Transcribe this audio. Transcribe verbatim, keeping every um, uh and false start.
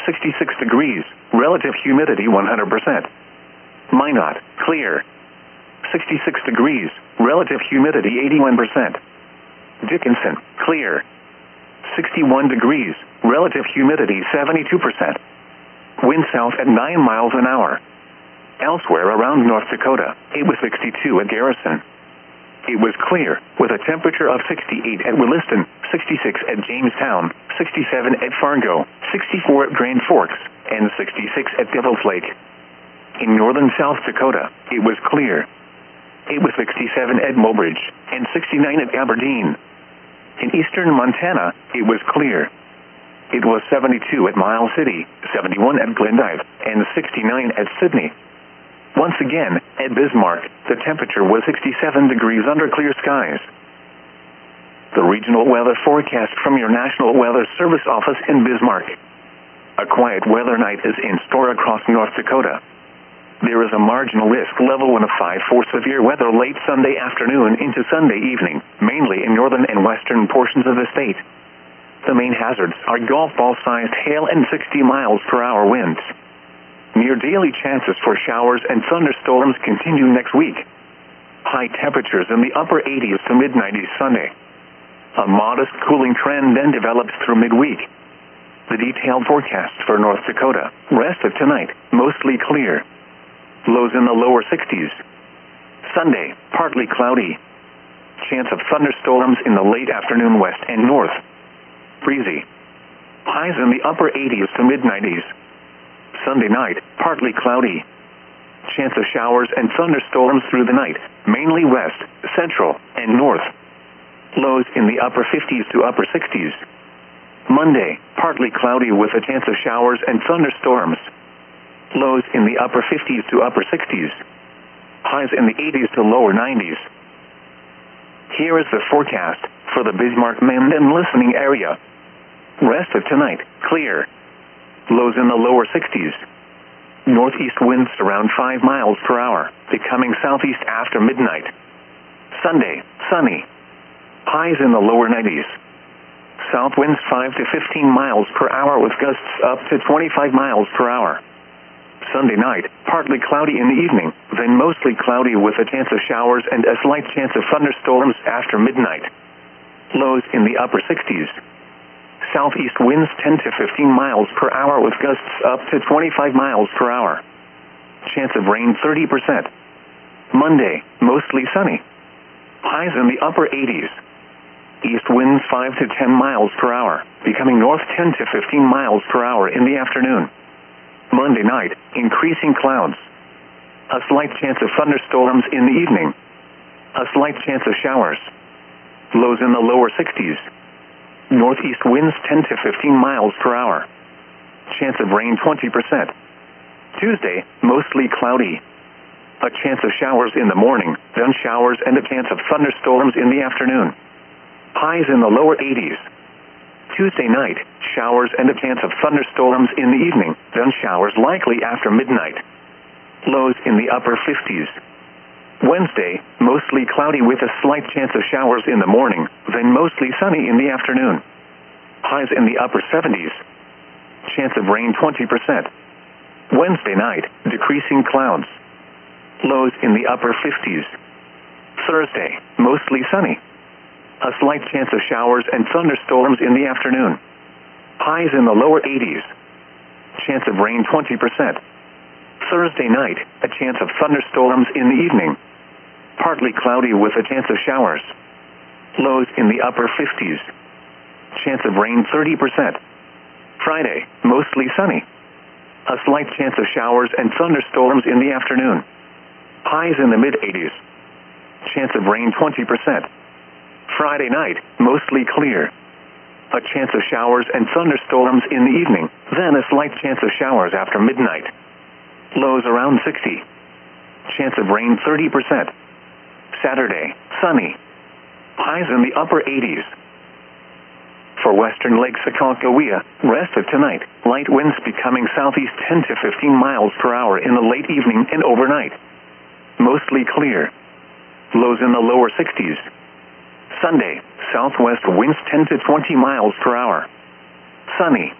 sixty-six degrees, relative humidity one hundred percent. Minot, clear. sixty-six degrees, relative humidity eighty-one percent. Dickinson, clear. sixty-one degrees, relative humidity seventy-two percent. Wind south at nine miles an hour. Elsewhere around North Dakota, it was sixty-two at Garrison. It was clear, with a temperature of sixty-eight at Williston, sixty-six at Jamestown, sixty-seven at Fargo, sixty-four at Grand Forks, and sixty-six at Devil's Lake. In northern South Dakota, it was clear. It was sixty-seven at Mobridge, and sixty-nine at Aberdeen. In eastern Montana, it was clear. It was seventy-two at Miles City, seventy-one at Glendive, and sixty-nine at Sidney. Once again, at Bismarck, the temperature was sixty-seven degrees under clear skies. The regional weather forecast from your National Weather Service office in Bismarck. A quiet weather night is in store across North Dakota. There is a marginal risk level one of five for severe weather late Sunday afternoon into Sunday evening, mainly in northern and western portions of the state. The main hazards are golf ball-sized hail and sixty miles per hour winds. Near daily chances for showers and thunderstorms continue next week. High temperatures in the upper eighties to mid nineties Sunday. A modest cooling trend then develops through midweek. The detailed forecast for North Dakota. Rest of tonight, mostly clear. Lows in the lower sixties. Sunday, partly cloudy. Chance of thunderstorms in the late afternoon west and north. Breezy. Highs in the upper eighties to mid nineties. Sunday night, partly cloudy. Chance of showers and thunderstorms through the night, mainly west, central, and north. Lows in the upper fifties to upper sixties. Monday, partly cloudy with a chance of showers and thunderstorms. Lows in the upper fifties to upper sixties. Highs in the eighties to lower nineties. Here is the forecast for the Bismarck-Menden listening area. Rest of tonight, clear. Lows in the lower sixties. Northeast winds around five miles per hour, becoming southeast after midnight. Sunday, sunny. Highs in the lower nineties. South winds five to fifteen miles per hour with gusts up to twenty-five miles per hour. Sunday night, partly cloudy in the evening, then mostly cloudy with a chance of showers and a slight chance of thunderstorms after midnight. Lows in the upper sixties. Southeast winds ten to fifteen miles per hour with gusts up to twenty-five miles per hour. Chance of rain thirty percent. Monday, mostly sunny. Highs in the upper eighties. East winds five to ten miles per hour, becoming north ten to fifteen miles per hour in the afternoon. Monday night, increasing clouds. A slight chance of thunderstorms in the evening. A slight chance of showers. Lows in the lower sixties. Northeast winds ten to fifteen miles per hour. Chance of rain twenty percent. Tuesday, mostly cloudy. A chance of showers in the morning, then showers and a chance of thunderstorms in the afternoon. Highs in the lower eighties. Tuesday night, showers and a chance of thunderstorms in the evening, then showers likely after midnight. Lows in the upper fifties. Wednesday, mostly cloudy with a slight chance of showers in the morning, then mostly sunny in the afternoon. Highs in the upper seventies. Chance of rain twenty percent. Wednesday night, decreasing clouds. Lows in the upper fifties. Thursday, mostly sunny. A slight chance of showers and thunderstorms in the afternoon. Highs in the lower eighties. Chance of rain twenty percent. Thursday night, a chance of thunderstorms in the evening. Partly cloudy with a chance of showers. Lows in the upper fifties. Chance of rain thirty percent. Friday, mostly sunny. A slight chance of showers and thunderstorms in the afternoon. Highs in the mid eighties. Chance of rain twenty percent. Friday night, mostly clear. A chance of showers and thunderstorms in the evening, then a slight chance of showers after midnight. Lows around sixty. Chance of rain thirty percent. Saturday, sunny. Highs in the upper eighties. For western Lake Sakalkawea, rest of tonight, light winds becoming southeast ten to fifteen miles per hour in the late evening and overnight. Mostly clear. Lows in the lower sixties. Sunday, southwest winds ten to twenty miles per hour. Sunny.